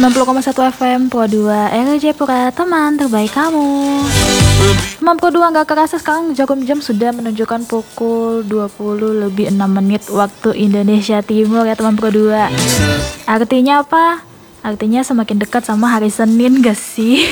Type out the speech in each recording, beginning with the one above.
90,1 FM Pro 2 RJ Pura, teman terbaik kamu. Teman Pro 2, gak kerasa sekarang jarum jam sudah menunjukkan pukul 20:06 waktu Indonesia Timur ya teman Pro 2. Artinya apa? Artinya semakin dekat sama hari Senin gak sih?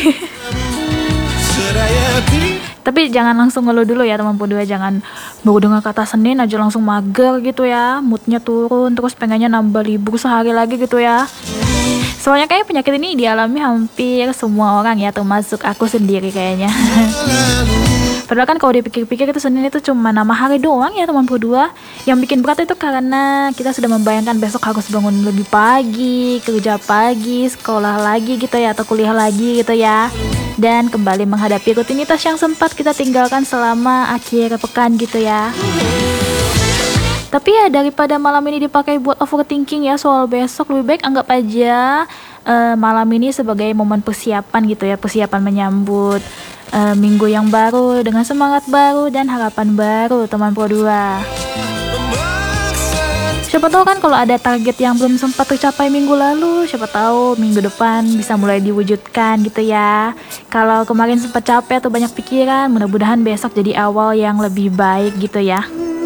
Tapi jangan langsung ngeluh dulu ya teman Pro 2, jangan baru dengar kata Senin aja langsung mager gitu ya, moodnya turun, terus pengennya nambah libur sehari lagi gitu ya. Soalnya kayak penyakit ini dialami hampir semua orang ya, termasuk aku sendiri kayaknya. Padahal kan kalau dipikir-pikir itu Senin itu cuma nama hari doang ya teman Pro 2. Yang bikin berat itu karena kita sudah membayangkan besok harus bangun lebih pagi, kerja pagi, sekolah lagi gitu ya, atau kuliah lagi gitu ya. Dan kembali menghadapi rutinitas yang sempat kita tinggalkan selama akhir pekan gitu ya. Tapi ya daripada malam ini dipakai buat overthinking ya soal besok, lebih baik anggap aja malam ini sebagai momen persiapan gitu ya, persiapan menyambut minggu yang baru dengan semangat baru dan harapan baru teman Pro 2. Siapa tahu kan kalau ada target yang belum sempat tercapai minggu lalu, siapa tahu minggu depan bisa mulai diwujudkan gitu ya. Kalau kemarin sempat capek atau banyak pikiran, mudah-mudahan besok jadi awal yang lebih baik gitu ya.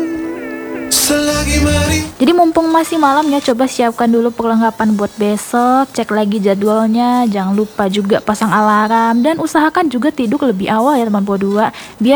Jadi mumpung masih malam ya, coba siapkan dulu perlengkapan buat besok, cek lagi jadwalnya, jangan lupa juga pasang alarm dan usahakan juga tidur lebih awal ya teman Pro 2 biar